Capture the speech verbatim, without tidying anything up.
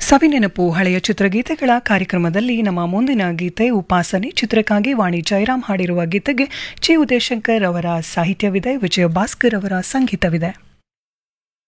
ಸವಿನೆನಪು ಹಳೆಯ ಚಿತ್ರಗೀತೆಗಳ ಕಾರ್ಯಕ್ರಮದಲ್ಲಿ ನಮ್ಮ ಮುಂದಿನ ಗೀತೆ ಉಪಾಸನೆ ಚಿತ್ರಕ್ಕಾಗಿ ವಾಣಿ ಜಯರಾಮ್ ಹಾಡಿರುವ ಗೀತೆಗೆ ಚಿ ಉದಯಶಂಕರ್ ಅವರ ಸಾಹಿತ್ಯವಿದೆ, ವಿಜಯ ಭಾಸ್ಕರ್ ಅವರ ಸಂಗೀತವಿದೆ.